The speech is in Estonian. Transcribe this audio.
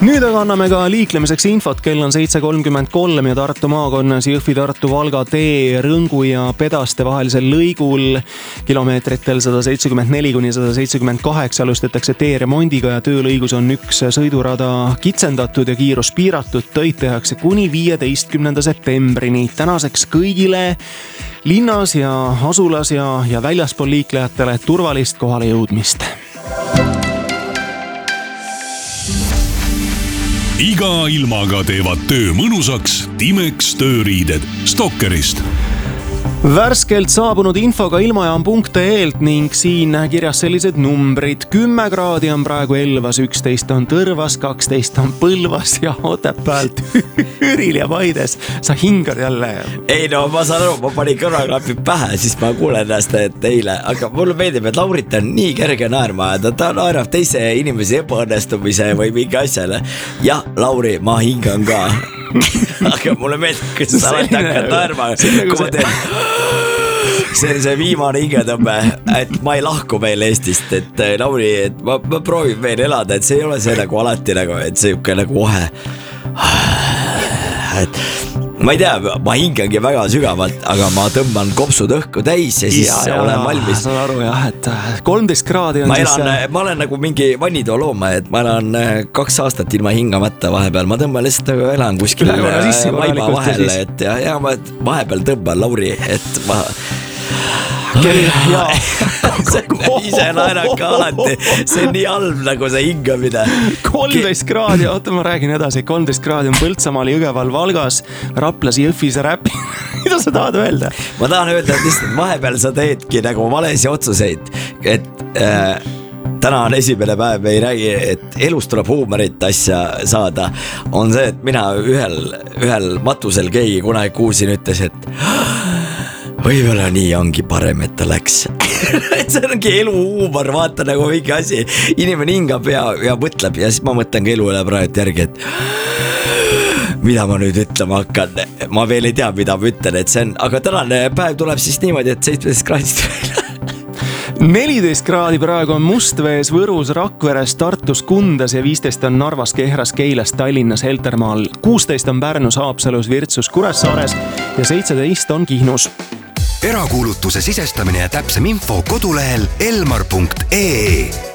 Nüüd aga anname ka liiklemiseks infot, kell on 7.33 ja Tartu maakonnas Jõhvi-Tartu-Valga tee Rõngu ja Pedaste vahelisel lõigul kilomeetritel 174–178 alustatakse tee remondiga ja töölõigus on üks sõidurada kitsendatud ja kiirus piiratud. Töid tehakse kuni 15. septembrini. Tänaseks kõigile linnas ja asulas ja väljaspool liiklejatele turvalist kohale jõudmist. Iga ilmaga teevad töö mõnusaks Timex tööriided Stokkerist. Värskelt saabunud infoga ilmajaam.eelt ning siin kirjas sellised numbrid. 10 kraadi on praegu Elvas, 11 on Tõrvas, 12 on Põlvas ja Otepäält Üüril ja Paides. Sa hingad jälle? Ei no, ma saan aru, ma panin kõrvaklapid pähe, siis ma kuulen ennast teile. Aga mulle meeldib, et Laurit on nii kerge naerma. Ta naerab teise inimese ebaõnnestumise või mingi asjale. Jah, Lauri, ma hingan ka. Aga mulle meeldib, kus sa alati hakkad naerma. See on see viimane hingetõmbe, et ma ei lahku veel Eestist, et Lauri, et ma proovin veel elada, et see ei ole see nagu alati nagu, et see nagu ohe. Et ma ei tea, ma hingangi väga sügavalt, aga ma tõmban kopsud õhku täis ja siis olen valmis. Saan aru jah, et 13 kraadi on ma olen nagu mingi vannitoa looma, et ma olen 2 aastat ilma hingamata vahepeal. Ma tõmban lihtsalt elan kuskil vaiba vahele, et ja ma vahepeal tõmban Lauri, et ma... ise naeraka alati, see on nii halb nagu see hingamine. 13 kraadi, oota ma räägin edasi, 13 kraadi on Põltsamaal, Jõgeval, Valgas, Raplas, Jõhvis ja Räpi. Mida sa tahad öelda? Ma tahan öelda, et lihtsalt vahepeal sa teedki nagu valesi otsuseid, et täna on esimene päev, me ei räägi, et elus tuleb huumorit asja saada, on see, et mina ühel matusel keegi kunagi kuulsin ütles, et võib-olla nii ongi parem, et ta läks. Et see ongi elu huumor, vaata nagu mingi asi. Inimene hingab ja mõtleb ja siis ma mõtlen ka elu üle praegu järgi, et mida ma nüüd ütlema hakkan. Ma veel ei tea, mida ma ütlen, et see on, aga tänane päev tuleb siis niimoodi, et 17 kraadist veel. 14 kraadi praegu on Mustvees, Võrus, Rakveres, Tartus, Kundas ja 15 on Narvas, Kehras, Keilas, Tallinnas, Heltermaal. 16 on Pärnus, Haapsalus, Virtsus, Kuressaares ja 17 on Kihnus. Erakuulutuse sisestamine ja täpsem info kodulehel elmar.ee